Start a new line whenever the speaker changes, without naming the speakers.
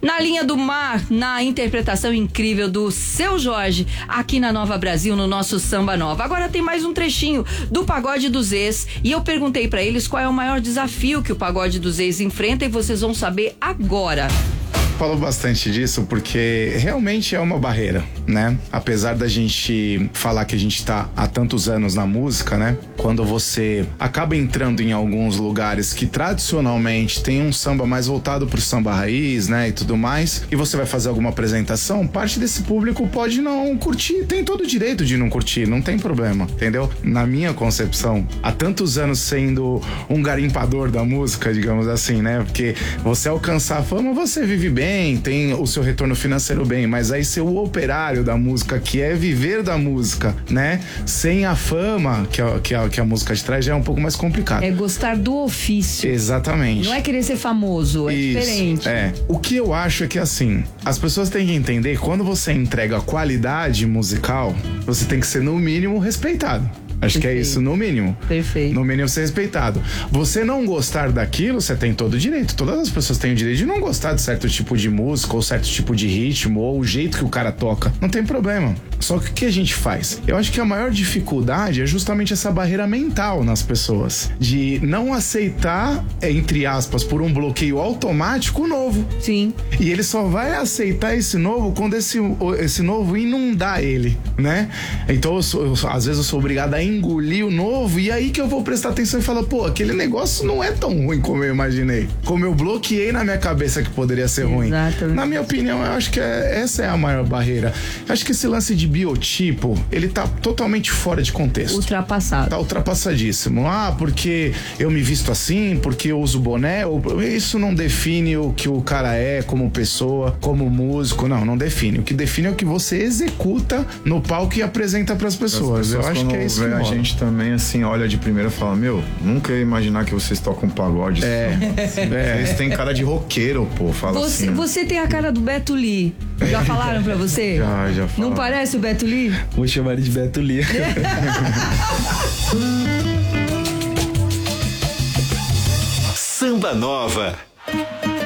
Na linha do mar, na interpretação incrível do Seu Jorge, aqui na Nova Brasil, no nosso Samba Nova. Agora tem mais um trechinho do Pagode dos Ex e eu perguntei pra eles qual é o maior desafio que o Pagode dos Ex enfrenta e vocês vão saber agora.
Falou bastante disso porque realmente é uma barreira, né? Apesar da gente falar que a gente tá há tantos anos na música, né? Quando você acaba entrando em alguns lugares que tradicionalmente tem um samba mais voltado pro samba raiz, né? E tudo mais, e você vai fazer alguma apresentação, parte desse público pode não curtir, tem todo o direito de não curtir, não tem problema, entendeu? Na minha concepção, há tantos anos sendo um garimpador da música, digamos assim, né? Porque você alcançar a fama, você vive bem, tem o seu retorno financeiro bem, mas aí ser o operário da música, que é viver da música, né? Sem a fama que a música te traz, já é um pouco mais complicado.
É gostar do ofício.
Exatamente.
Não é querer ser famoso, é
Isso,
diferente.
É. O que eu acho é que, assim, as pessoas têm que entender que quando você entrega qualidade musical, você tem que ser, no mínimo, respeitado. Acho que é isso, no mínimo.
Perfeito.
No mínimo ser respeitado. Você não gostar daquilo, você tem todo o direito. Todas as pessoas têm o direito de não gostar de certo tipo de música, ou certo tipo de ritmo, ou o jeito que o cara toca. Não tem problema. Só que o que a gente faz? Eu acho que a maior dificuldade é justamente essa barreira mental nas pessoas. De não aceitar, entre aspas, por um bloqueio automático, o novo.
Sim.
E ele só vai aceitar esse novo quando esse novo inundar ele, né? Então, às vezes eu sou obrigado a engolir o novo, e aí que eu vou prestar atenção e falar, pô, aquele negócio não é tão ruim como eu imaginei. Como eu bloqueei na minha cabeça que poderia ser ruim.
Exatamente.
Na minha opinião, eu acho que essa é a maior barreira. Eu acho que esse lance de biotipo, ele tá totalmente fora de contexto.
Ultrapassado.
Tá ultrapassadíssimo. Porque eu me visto assim, porque eu uso boné, isso não define o que o cara é como pessoa, como músico, não define. O que define é o que você executa no palco e apresenta pras pessoas. Eu acho que é isso.
A gente também, assim, olha de primeira e fala, nunca ia imaginar que vocês tocam pagode. Eles têm cara de roqueiro, pô, fala assim.
Você tem a cara do Beto Lee. Já falaram pra você?
Já falaram.
Não parece o Beto Lee?
Vou chamar ele de Beto Lee.
Samba Nova.